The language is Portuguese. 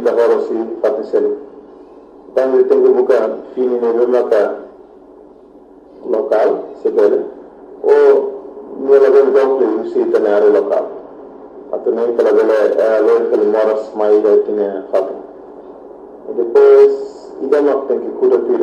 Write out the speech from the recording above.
lavoro si fatti seli. Quando tengo buka fini ne bemaka local sebele o nella ben dopo si tenere local. Atene kala bele lo kala moras mai da tine fatti. E depois idama tem que cuidar